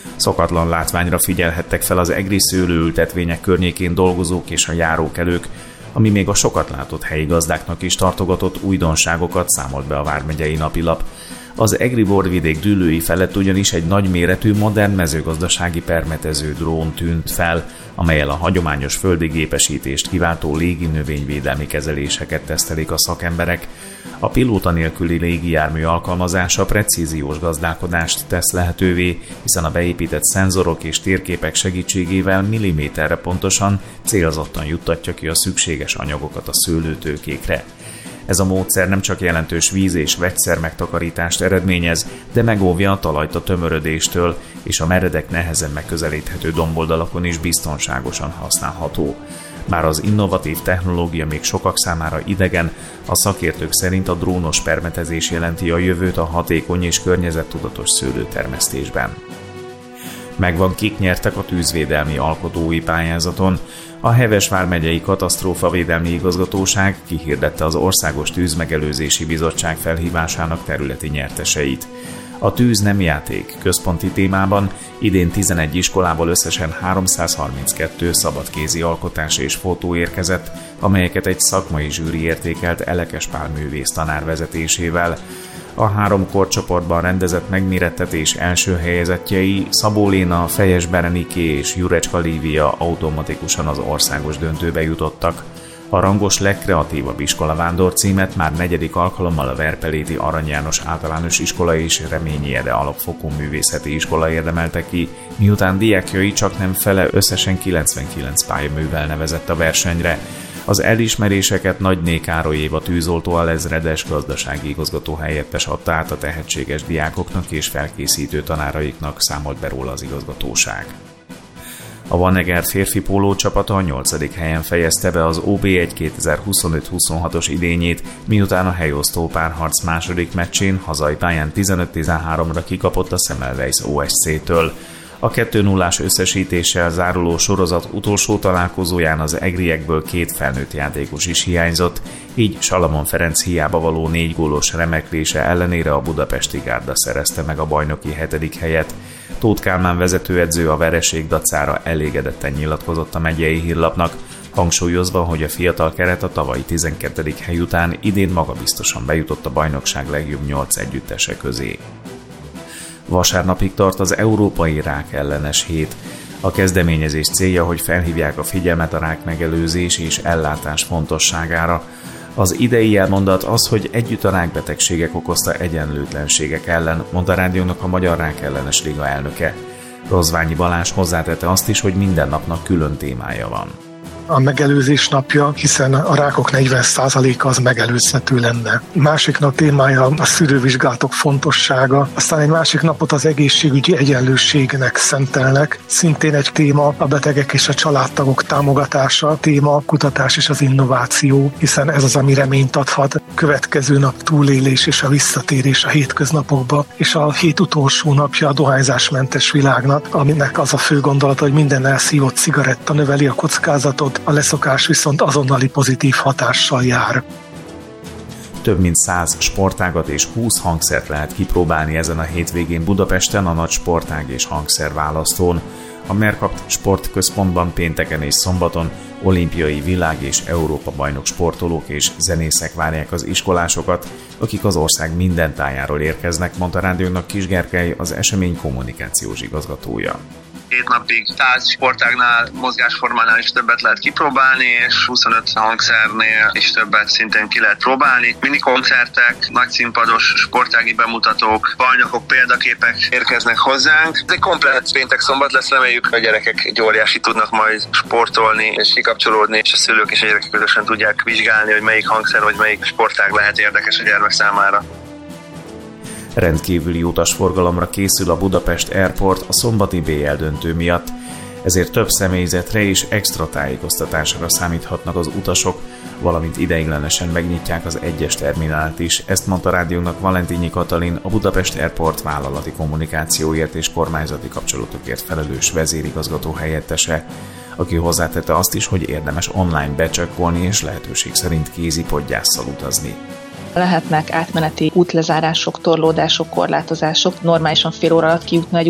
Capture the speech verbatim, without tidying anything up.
Szokatlan látványra figyelhettek fel az egri szőlőültetvények környékén dolgozók és a járókelők, ami még a sokat látott helyi gazdáknak is tartogatott újdonságokat számolt be a vármegyei napilap. Az egri borvidék dűlői felett ugyanis egy nagyméretű, modern mezőgazdasági permetező drón tűnt fel, amellyel a hagyományos földi gépesítést kiváltó légi növényvédelmi kezeléseket tesztelik a szakemberek. A pilóta nélküli légijármű alkalmazása precíziós gazdálkodást tesz lehetővé, hiszen a beépített szenzorok és térképek segítségével milliméterre pontosan, célzottan juttatja ki a szükséges anyagokat a szőlőtőkékre. Ez a módszer nem csak jelentős víz- és vegyszer megtakarítást eredményez, de megóvja a talajt a tömörödéstől, és a meredek, nehezen megközelíthető domboldalakon is biztonságosan használható. Bár az innovatív technológia még sokak számára idegen, a szakértők szerint a drónos permetezés jelenti a jövőt a hatékony és környezettudatos szőlőtermesztésben. Megvan, kik nyertek a tűzvédelmi alkotói pályázaton. A Heves vármegyei katasztrófavédelmi igazgatóság kihirdette az Országos Tűzmegelőzési Bizottság felhívásának területi nyerteseit. A tűz nem játék központi témában idén tizenegy iskolából összesen háromszázharminckettő szabadkézi alkotás és fotó érkezett, amelyeket egy szakmai zsűri értékelt Elekes Pál művész tanár vezetésével. A három korcsoportban rendezett megmérettetés első helyezettjei Szabó Léna, Fejes Bereniké és Jurecska Lívia automatikusan az országos döntőbe jutottak. A rangos legkreatívabb iskolavándor címet már negyedik alkalommal a Verpeléti Arany János Általános Iskola és Reményi Ede Alapfokú Művészeti Iskola érdemelte ki, miután diákjai csaknem fele összesen kilencvenkilenc pályaművel nevezett a versenyre. Az elismeréseket Nagyné Károly Éva tűzoltó alezredes gazdasági igazgató helyettes adta át a tehetséges diákoknak és felkészítő tanáraiknak, számolt be róla az igazgatóság. A Vanneger férfi póló csapata a nyolcadik helyen fejezte be az o bé egy kétezer-huszonöt huszonhatos idényét, miután a helyosztó párharc második meccsén hazai pályán tizenöt tizenháromra kikapott a Semmelweis o es cé-től. A kettő nullás összesítéssel záruló sorozat utolsó találkozóján az egriekből két felnőtt játékos is hiányzott, így Salamon Ferenc hiába való négy gólos remeklése ellenére a budapesti gárda szerezte meg a bajnoki hetedik helyet. Tóth Kálmán vezetőedző a vereség dacára elégedetten nyilatkozott a megyei hírlapnak, hangsúlyozva, hogy a fiatal keret a tavalyi tizenkettedik hely után idén magabiztosan bejutott a bajnokság legjobb nyolc együttese közé. Vasárnapig tart az Európai Rák ellenes hét. A kezdeményezés célja, hogy felhívják a figyelmet a rák megelőzés és ellátás fontosságára. Az idei elmondat az, hogy együtt a rákbetegségek okozta egyenlőtlenségek ellen, mondta a rádiónak a Magyar Rák ellenes liga elnöke. Rozványi Balázs hozzátette azt is, hogy minden napnak külön témája van. A megelőzés napja, hiszen a rákok negyven százaléka az megelőzhető lenne. Másik nap témája a szűrővizsgálatok fontossága, aztán egy másik napot az egészségügyi egyenlőségnek szentelnek. Szintén egy téma a betegek és a családtagok támogatása, téma a kutatás és az innováció, hiszen ez az, ami reményt adhat. Következő nap túlélés és a visszatérés a hétköznapokba, és a hét utolsó napja a dohányzásmentes világnak, aminek az a fő gondolata, hogy minden elszívott cigaretta növeli a kockázatot, a leszokás viszont azonnali pozitív hatással jár. Több mint száz sportágat és húsz hangszert lehet kipróbálni ezen a hétvégén Budapesten a nagy sportág és hangszer választón. A Mercapt Sportközpontban pénteken és szombaton olimpiai, világ- és Európa-bajnok sportolók és zenészek várják az iskolásokat, akik az ország minden tájáról érkeznek, mondta a rádiónak Kis Gergely, az esemény kommunikációs igazgatója. Két napig száz sportágnál, mozgásformánál is többet lehet kipróbálni, és huszonöt hangszernél is többet szintén ki lehet próbálni. Minikoncertek, nagyszínpados sportági bemutatók, bajnokok, példaképek érkeznek hozzánk. Ez egy komplett péntek-szombat lesz, reméljük, a gyerekek egy óriási tudnak majd sportolni és kikapcsolódni, és a szülők és a gyerekek közösen tudják vizsgálni, hogy melyik hangszer vagy melyik sportág lehet érdekes a gyermek számára. Rendkívüli utasforgalomra készül a Budapest Airport a szombati bé el döntő miatt, ezért több személyzetre és extra tájékoztatásra számíthatnak az utasok, valamint ideiglenesen megnyitják az egyes terminált is. Ezt mondta a rádiónak Valentínyi Katalin, a Budapest Airport vállalati kommunikációért és kormányzati kapcsolatokért felelős vezérigazgató helyettese, aki hozzátette azt is, hogy érdemes online becsekkolni és lehetőség szerint kézi podgyásszal utazni. Lehetnek átmeneti útlezárások, torlódások, korlátozások, normálisan fél óra alatt kijutni egy